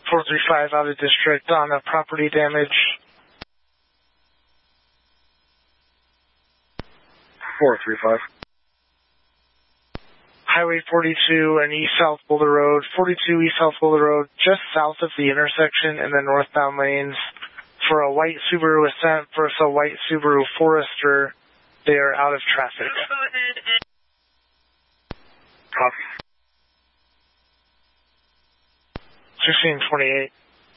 435 out of district on a property damage. 435. Highway 42 and East South Boulder Road, 42 East South Boulder Road, just south of the intersection in the northbound lanes. For a white Subaru Ascent versus a white Subaru Forester, they are out of traffic. Copy. 1628.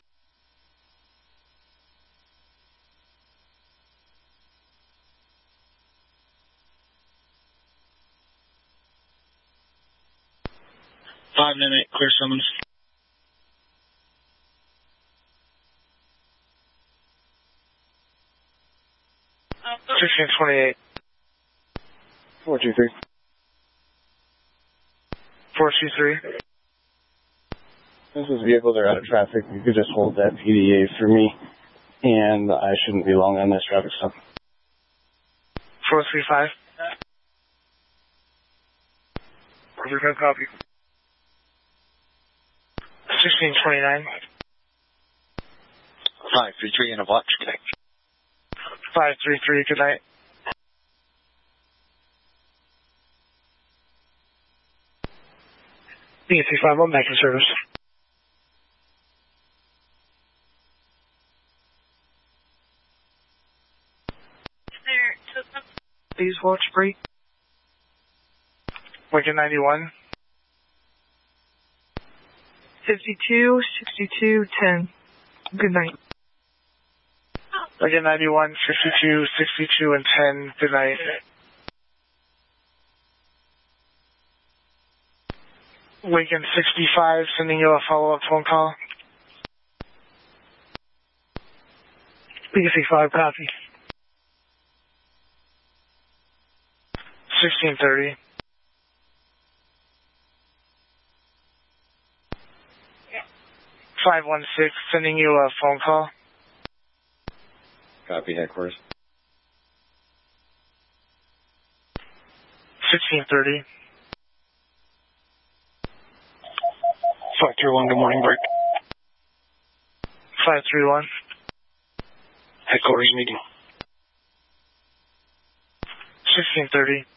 Minute, clear summons. Oh. 1628. 423. 423. This is vehicles are out of traffic. You could just hold that PDA for me, and I shouldn't be long on this traffic stop. 435. 435 copy. 1629. 533 in a watch, connect. 533, good night. BC51 back in service. Please watch break. Lincoln 91. 52, 62, 10. Good night. Lincoln 91, 52, 62, and 10. Good night. Lincoln 65, sending you a follow-up phone call. BC5, copy. 1630. 516, sending you a phone call. Copy, headquarters. 1630. 531, good morning, break. 531. Headquarters meeting. 1630.